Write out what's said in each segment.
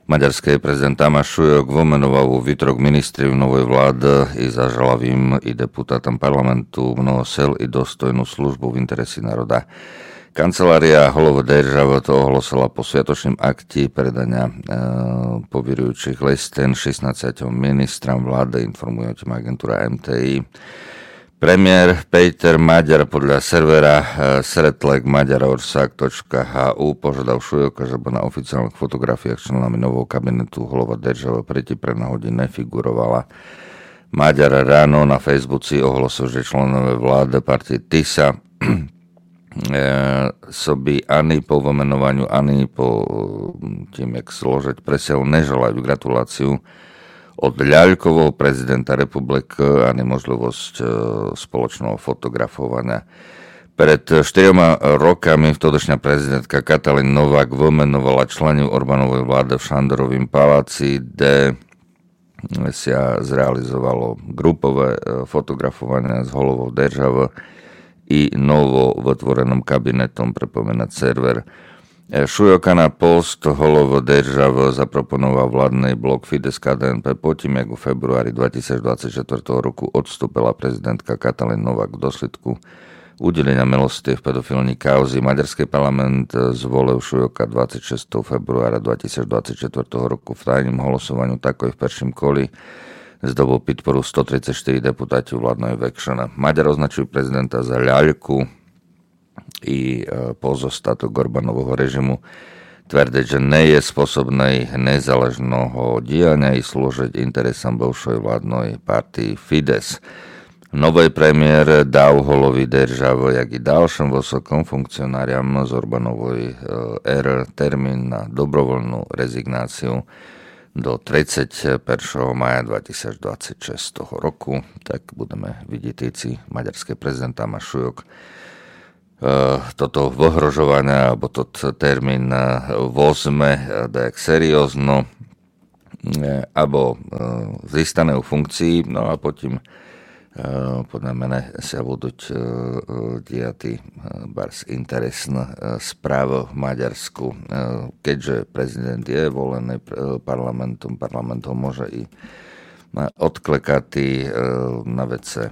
Maďarský prezident Tamáš Šujok vomenoval vo výtrok ministrov novej vlády i zažalavým i deputátom parlamentu mnoho sel i dostojnú službu v interesi národa. Kancelária hlava države to ohlasila po sviatočným akti predania povirujúcich listen 16 ministram vlády, informuje o tým agentúra MTI. Premiér Peter Maďar podľa servera sretlekmaďarorsak.hu požiadal Šujoka, že na oficiálnych fotografiách členami nového kabinetu hlava države pretiprená hodín nefigurovala. Maďar ráno na Facebooku ohlasil, že členové vlády partie TISA soby ani po vymenovaniu, ani po tým, jak zložiť presiahu, neželajú gratuláciu od ľaľkového prezidenta republiky ani možnosť spoločného fotografovania. Pred 4 rokami vtedajšia prezidentka Katalin Novák vymenovala členov Orbánovej vlády v Šandorovým paláci, kde sa zrealizovalo grupové fotografovanie s hlavou države i novo vytvorenom kabinetom, pripomínať server. Šujoka na post hlava države zaproponoval vládny blok Fides KDNP potom, jak v februári 2024 roku odstúpila prezidentka Katalin Novák v dôsledku udelenia milosti v pedofilní kauzy. Maďarský parlament zvolil Šujoka 26. februára 2024 roku v tajnom hlasovaní, tako i v prvším koli zdobil podporu 134 deputáti vládnej väčšiny. Maďar označujú prezidenta za ľaľku i pozostatok Orbánového režimu, tvrdiť, že nie je spôsobnej nezaležného diania i slúžiť interesom bivšej vládnej partii Fides. Nový premiér dal holovi države, jak i ďalším vysokom funkcionáriam z Orbánovej éry termín na dobrovoľnú rezignáciu do 31. maja 2026 roku. Tak budeme vidieť tíci maďarský prezident Tamáš Šujok toto vyhrožovania alebo toto termín vozme tak seriózno alebo zístane u funkcii, no a potom podľa mene sa budú diať bars interesné správy v Maďarsku, keďže prezident je volený parlamentom môže i odklekať na vece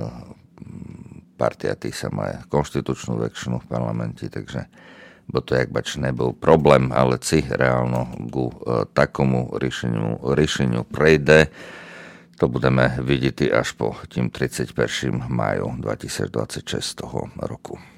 partia TISA má konštitučnú väčšinu v parlamente, takže bo to jak bač nebol problém, ale si reálno ku takomu riešeniu prejde. To budeme vidieť až po tým 31. máju 2026 roku.